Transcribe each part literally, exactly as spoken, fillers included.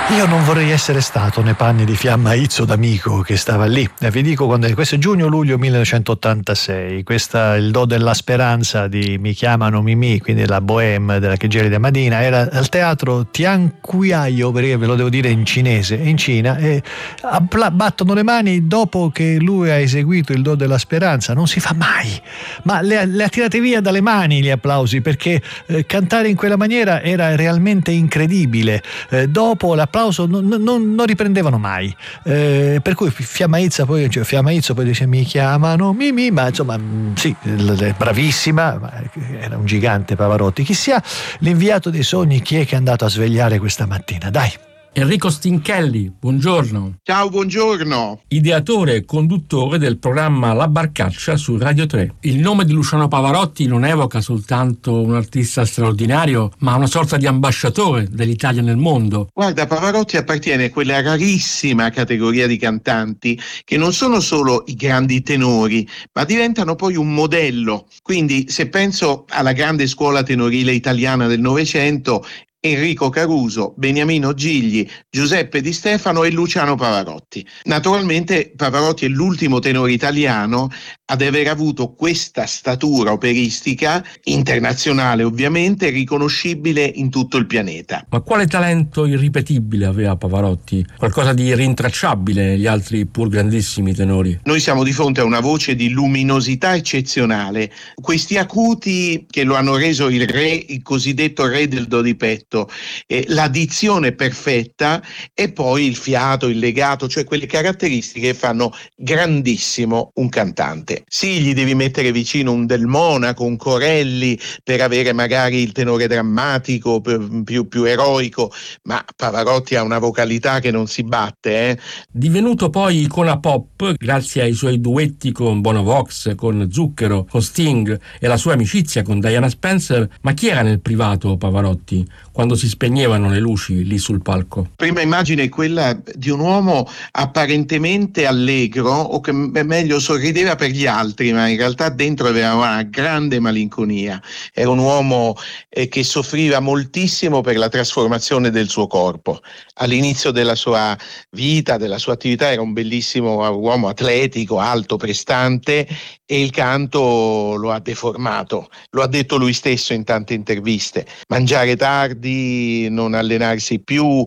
Io non vorrei essere stato nei panni di Fiamma Izzo d'amico che stava lì. E vi dico quando è, questo è giugno-luglio millenovecentottantasei, questa il Do della Speranza di Mi chiamano Mimì, quindi la Bohème della Chegelida Madina, era al teatro Tianquiaio, perché ve lo devo dire in cinese, in Cina, e appla- battono le mani dopo che lui ha eseguito il Do della Speranza. Non si fa mai, ma le, le ha tirate via dalle mani gli applausi, perché eh, cantare in quella maniera era realmente incredibile. Eh, dopo l'applauso Non, non, non riprendevano mai, eh, per cui Fiamma Izzo poi, cioè Fiamma Izzo poi dice mi chiamano Mimì, ma insomma sì, bravissima, ma era un gigante Pavarotti. Chi sia l'inviato dei sogni, chi è che è andato a svegliare questa mattina? Dai. Enrico Stinchelli, buongiorno. Ciao, buongiorno. Ideatore e conduttore del programma La Barcaccia su Radio tre. Il nome di Luciano Pavarotti non evoca soltanto un artista straordinario, ma una sorta di ambasciatore dell'Italia nel mondo. Guarda, Pavarotti appartiene a quella rarissima categoria di cantanti che non sono solo i grandi tenori, ma diventano poi un modello. Quindi, se penso alla grande scuola tenorile italiana del Novecento, Enrico Caruso, Beniamino Gigli, Giuseppe Di Stefano e Luciano Pavarotti. Naturalmente Pavarotti è l'ultimo tenore italiano ad aver avuto questa statura operistica, internazionale ovviamente, riconoscibile in tutto il pianeta. Ma quale talento irripetibile aveva Pavarotti? Qualcosa di rintracciabile negli altri pur grandissimi tenori? Noi siamo di fronte a una voce di luminosità eccezionale. Questi acuti che lo hanno reso il re, il cosiddetto re del do di petto, eh, la dizione perfetta e poi il fiato, il legato, cioè quelle caratteristiche che fanno grandissimo un cantante. Sì, gli devi mettere vicino un Del Monaco, un Corelli per avere magari il tenore drammatico, più, più, più eroico, ma Pavarotti ha una vocalità che non si batte. Eh. Divenuto poi icona pop grazie ai suoi duetti con Bono Vox, con Zucchero, con Sting e la sua amicizia con Diana Spencer, ma chi era nel privato Pavarotti quando si spegnevano le luci lì sul palco? Prima immagine è quella di un uomo apparentemente allegro, o che meglio sorrideva per gli altri, ma in realtà dentro aveva una grande malinconia. Era un uomo eh, che soffriva moltissimo per la trasformazione del suo corpo. All'inizio della sua vita, della sua attività, era un bellissimo uomo atletico, alto, prestante, e il canto lo ha deformato. Lo ha detto lui stesso in tante interviste. Mangiare tardi, non allenarsi più,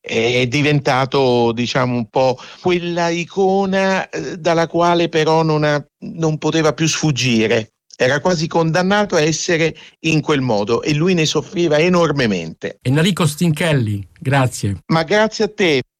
è diventato, diciamo, un po' quella icona eh, dalla quale però non ha non poteva più sfuggire, era quasi condannato a essere in quel modo e lui ne soffriva enormemente. Enrico Stinchelli, grazie. Ma grazie a te.